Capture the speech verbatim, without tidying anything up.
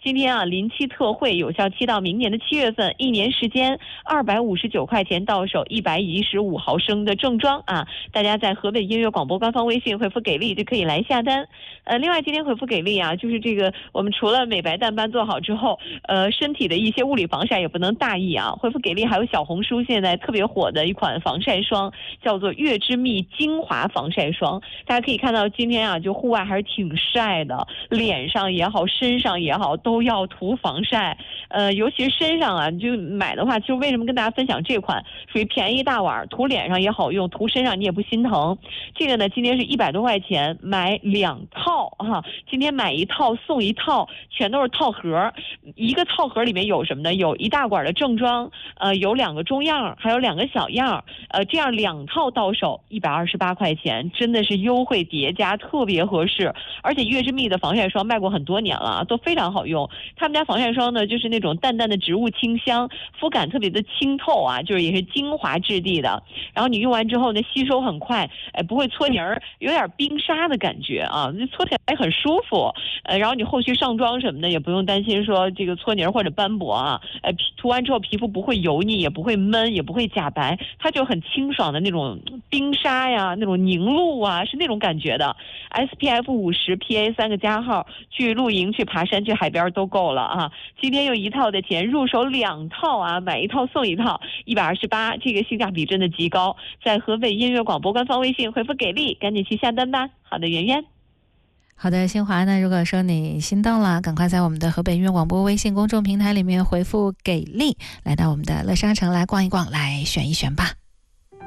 今天啊，临期特惠有效期到明年的七月份，一年时间，二百五十九块钱到手一百一十五毫升的正装啊！大家在河北音乐广播官方微信回复给力就可以来下单。呃，另外今天回复给力啊，就是这个我们除了美白淡斑做好之后，呃，身体的一些物理防晒也不能大意啊。回复给力还有小红书现在特别火的一款防晒霜，叫做月之蜜精华防晒霜。大家可以看到今天啊，就户外还是挺晒的，脸上也好，身上也好，都要涂防晒。呃，尤其是身上啊，你就买的话，就为什么跟大家分享这款属于便宜大碗，涂脸上也好用，涂身上你也不心疼。这个呢，今天是一百多块钱买两套哈、啊，今天买一套送一套，全都是套盒。一个套盒里面有什么呢？有一大管的正装，呃，有两个中样，还有两个小样，呃，这样两套到手一百二十八块钱，真的是优惠叠加，特别合适。而且月之蜜的防晒霜卖过很多年了，都非常好用。他们家防晒霜呢，就是那种淡淡的植物清香，肤感特别的清透啊，就是也是精华质地的。然后你用完之后呢，吸收很快，哎，不会搓泥儿，有点冰沙的感觉啊，搓起来很舒服。呃，然后你后续上妆什么的也不用担心说这个搓泥儿或者斑驳啊，呃，涂完之后皮肤不会油腻，也不会闷，也不会假白，它就很清爽的那种冰沙呀，那种凝露啊，是那种感觉的。S P F 五十 P A 三个加号，去露营、去爬山、去海边都够了啊！今天用一套的钱入手两套啊，买一套送一套，一百二十八，这个性价比真的极高。在河北音乐广播官方微信回复给力，赶紧去下单吧。好的，圆圆。 好的，新华呢，如果说你心动了，赶快在我们的河北音乐广播微信公众平台里面回复给力，来到我们的乐商城来逛一逛，来选一选吧。